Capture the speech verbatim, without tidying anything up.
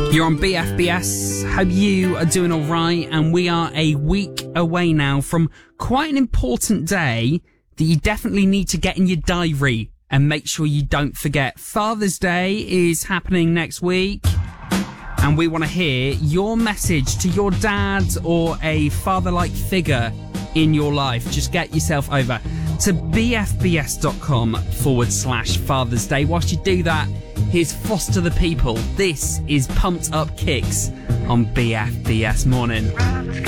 You're on B F B S. Hope you are doing all right. And we are a week away now from quite an important day that you definitely need to get in your diary and make sure you don't forget. Father's Day is happening next week. And we want to hear your message to your dad or a father-like figure in your life. Just get yourself over to bfbs.com forward slash Father's Day. Whilst you do that, here's Foster the People. This is Pumped Up Kicks on B F B S Morning.